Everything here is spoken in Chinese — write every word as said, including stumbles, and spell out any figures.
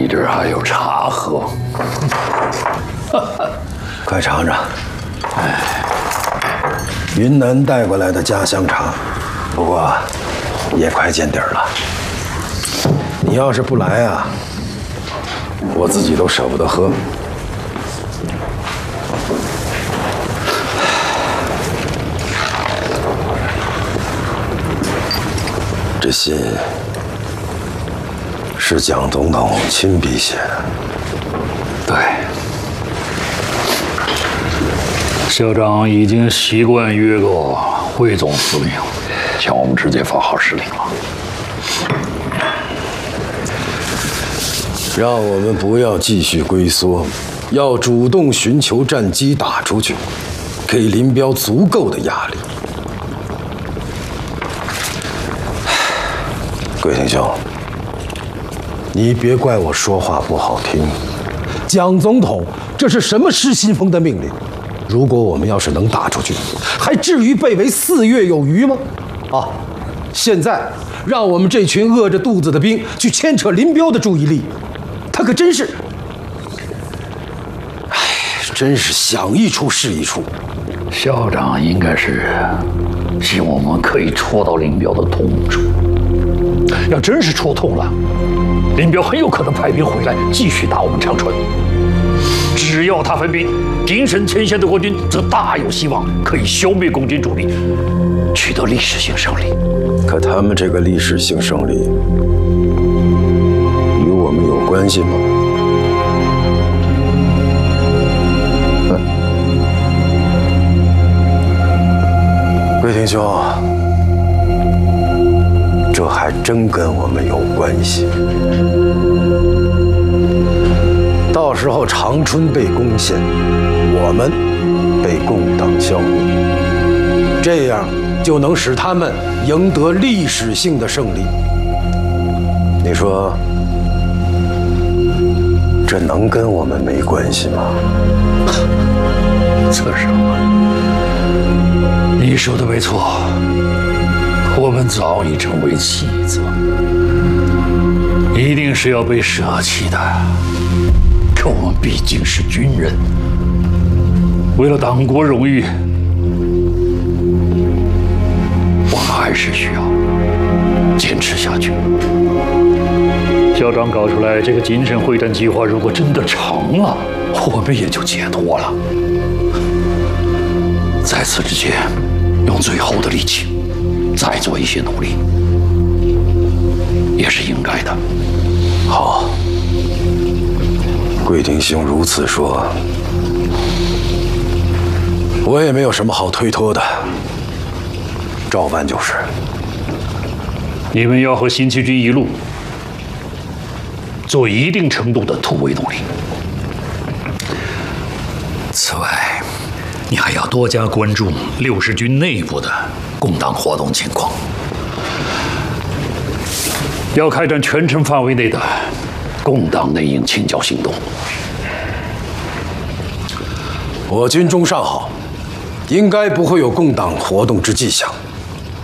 这儿还有茶喝， 快尝尝。哎，云南带过来的家乡茶，不过也快见底儿了。你要是不来啊，我自己都舍不得喝。这信是蒋总统亲笔写的。 对，校长已经习惯约个汇总司令，向我们直接发号施令了。 让我们不要继续龟缩，要主动寻求战机打出去，给林彪足够的压力。桂廷兄，你别怪我说话不好听。蒋总统这是什么失心疯的命令？如果我们要是能打出去，还至于被围四月有余吗？啊，现在让我们这群饿着肚子的兵去牵扯林彪的注意力，他可真是，哎，真是想一出是一出。 校长应该是希望我们可以戳到林彪的痛处。要真是戳痛了，林彪很有可能派兵回来继续打我们长春。只要他分兵，精神前线的国军则大有希望可以消灭共军主力，取得历史性胜利。 可他们这个历史性胜利与我们有关系吗？桂廷兄，这还真跟我们有关系。到时候长春被攻陷，我们被共党消灭，这样就能使他们赢得历史性的胜利。你说，这能跟我们没关系吗？ 策生啊，你说的没错，我们早已成为弃子，一定是要被舍弃的。可我们毕竟是军人，为了党国荣誉，我们还是需要坚持下去。校长搞出来这个精神会战计划，如果真的成了，我们也就解脱了。在此之前，用最后的力气再做一些努力，也是应该的。 好，桂廷兄如此说，我也没有什么好推脱的，照办就是。 你们要和新七军一路做一定程度的突围努力。此外，你还要多加关注六十军内部的共党活动情况，要开展全城范围内的共党内应清剿行动。 我军中尚好，应该不会有共党活动之迹象。